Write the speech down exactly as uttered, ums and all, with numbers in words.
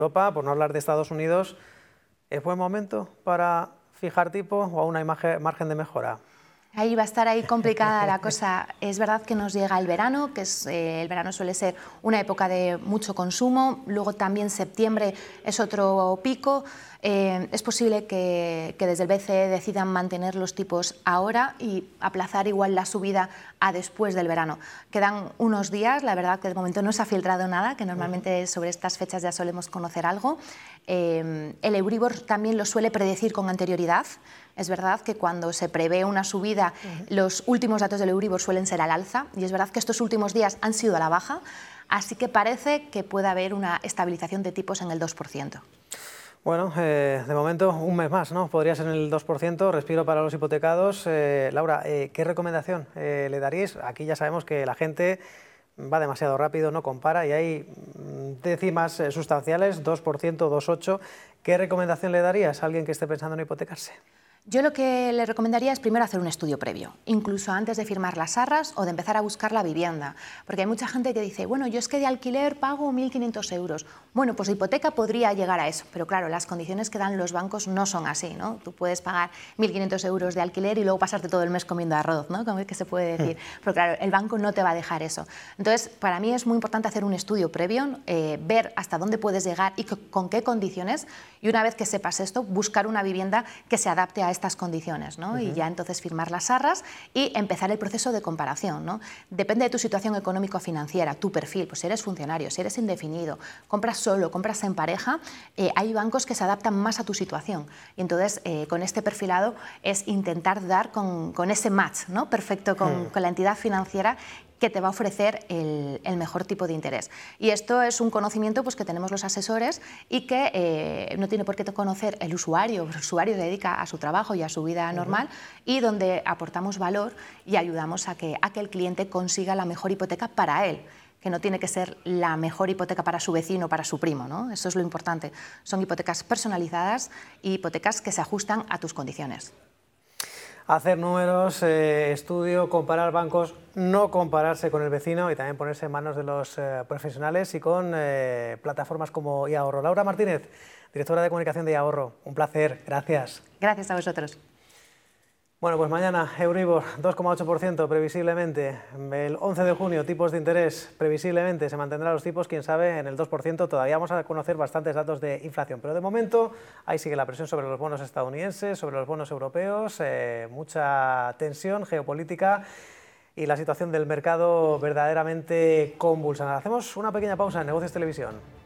Europa, por no hablar de Estados Unidos, ¿es buen momento para fijar tipos o aún hay margen de mejora? Ahí va a estar ahí complicada la cosa. Es verdad que nos llega el verano, que es, eh, el verano suele ser una época de mucho consumo, luego también septiembre es otro pico. Eh, es posible que, que desde el B C E decidan mantener los tipos ahora y aplazar igual la subida a después del verano. Quedan unos días, la verdad que de momento no se ha filtrado nada, que normalmente sobre estas fechas ya solemos conocer algo. Eh, el Euribor también lo suele predecir con anterioridad. Es verdad que cuando se prevé una subida, uh-huh. los últimos datos del Euribor suelen ser al alza, y es verdad que estos últimos días han sido a la baja, así que parece que puede haber una estabilización de tipos en el dos por ciento. Bueno, eh, de momento un mes más, ¿no? Podría ser en el dos por ciento, respiro para los hipotecados. Eh, Laura, eh, ¿qué recomendación eh, le daríais? Aquí ya sabemos que la gente va demasiado rápido, no compara y hay décimas eh, sustanciales, dos por ciento, dos coma ocho por ciento. ¿Qué recomendación le darías a alguien que esté pensando en hipotecarse? Yo lo que le recomendaría es primero hacer un estudio previo, incluso antes de firmar las arras o de empezar a buscar la vivienda, porque hay mucha gente que dice, bueno, yo es que de alquiler pago mil quinientos euros. Bueno, pues la hipoteca podría llegar a eso, pero claro, las condiciones que dan los bancos no son así, ¿no? Tú puedes pagar mil quinientos euros de alquiler y luego pasarte todo el mes comiendo arroz, ¿no? Como es que se puede decir. Pero claro, el banco no te va a dejar eso. Entonces, para mí es muy importante hacer un estudio previo, eh, ver hasta dónde puedes llegar y con qué condiciones, y una vez que sepas esto, buscar una vivienda que se adapte a estas condiciones, ¿no? Uh-huh. Y ya entonces firmar las arras y empezar el proceso de comparación, ¿no? Depende de tu situación económico-financiera, tu perfil, pues si eres funcionario, si eres indefinido, compras solo, compras en pareja, eh, hay bancos que se adaptan más a tu situación. Y entonces, eh, con este perfilado es intentar dar con, con ese match, ¿no? Perfecto con, uh-huh. con la entidad financiera que te va a ofrecer el, el mejor tipo de interés. Y esto es un conocimiento pues, que tenemos los asesores y que eh, no tiene por qué conocer el usuario. El usuario se dedica a su trabajo y a su vida normal, uh-huh. y donde aportamos valor y ayudamos a que, a que el cliente consiga la mejor hipoteca para él, que no tiene que ser la mejor hipoteca para su vecino o para su primo, ¿no? Eso es lo importante. Son hipotecas personalizadas y hipotecas que se ajustan a tus condiciones. Hacer números, eh, estudio, comparar bancos, no compararse con el vecino y también ponerse en manos de los eh, profesionales y con eh, plataformas como iAhorro. Laura Martínez, directora de comunicación de iAhorro, un placer, gracias. Gracias a vosotros. Bueno, pues mañana Euribor dos coma ocho por ciento previsiblemente, el once de junio tipos de interés previsiblemente se mantendrán los tipos, quién sabe, en el dos por ciento, todavía vamos a conocer bastantes datos de inflación, pero de momento ahí sigue la presión sobre los bonos estadounidenses, sobre los bonos europeos, eh, mucha tensión geopolítica y la situación del mercado verdaderamente convulsa. Hacemos una pequeña pausa en Negocios Televisión.